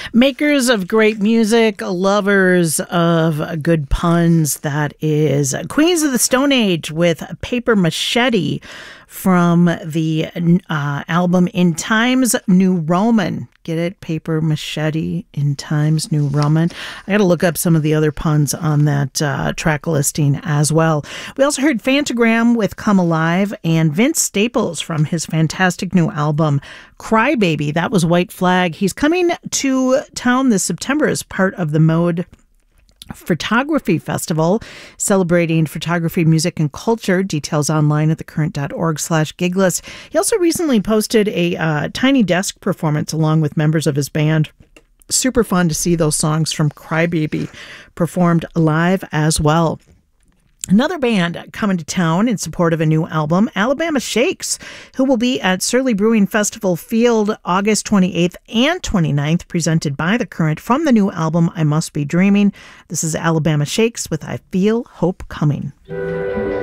Makers of great music, lovers of good puns, that is Queens of the Stone Age with Paper Machete from the album In Times New Roman. Get it? Paper Machete, In Times New Roman. I got to look up some of the other puns on that track listing as well. We also heard Phantogram with Come Alive and Vince Staples from his fantastic new album Crybaby. That was White Flag. He's coming to town this September as part of the Mode Photography Festival, celebrating photography, music, and culture. Details online at thecurrent.org/gigless. He also recently posted a Tiny Desk performance along with members of his band. Super fun to see those songs from Crybaby performed live as well. Another band coming to town in support of a new album, Alabama Shakes, who will be at Surly Brewing Festival Field August 28th and 29th, presented by The Current from the new album, I Must Be Dreaming. This is Alabama Shakes with I Feel Hope Coming.